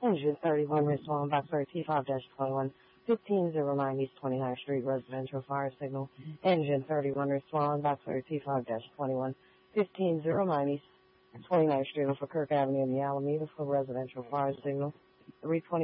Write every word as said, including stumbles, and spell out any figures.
Engine thirty-one, respond box T five twenty-one, fifteen oh nine East twenty-ninth Street, residential fire signal. Engine thirty-one, respond box T five twenty-one, fifteen oh nine East twenty-ninth Street for Kirk Avenue in the Alameda for residential fire signal. three twenty